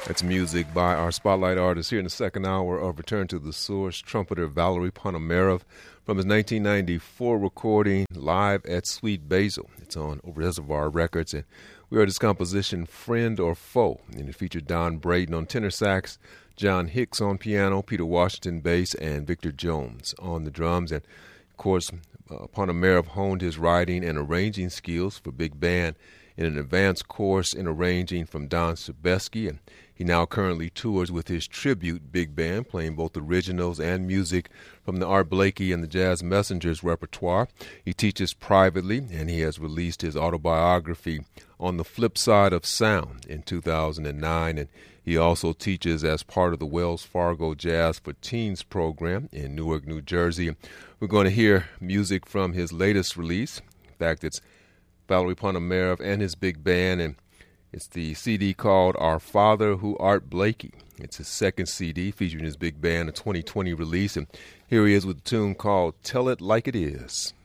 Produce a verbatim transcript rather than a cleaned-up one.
That's music by our spotlight artist here in the second hour of Return to the Source, trumpeter Valery Ponomarev from his nineteen ninety-four recording Live at Sweet Basil. It's on Reservoir Records, and we heard his composition Friend or Foe, and it featured Don Braden on tenor sax, John Hicks on piano, Peter Washington bass, and Victor Jones on the drums. And of course, uh, Ponomarev honed his writing and arranging skills for big band in an advanced course in arranging from Don Sebesky, and he now currently tours with his tribute big band, playing both originals and music from the Art Blakey and the Jazz Messengers repertoire. He teaches privately, and he has released his autobiography On the Flip Side of Sound in two thousand nine, and he also teaches as part of the Wells Fargo Jazz for Teens program in Newark, New Jersey. We're going to hear music from his latest release. In fact, it's Valery Ponomarev and his big band, and it's the C D called Our Father Who Art Blakey. It's his second C D featuring his big band, a twenty twenty release, and here he is with a tune called Tell It Like It Is.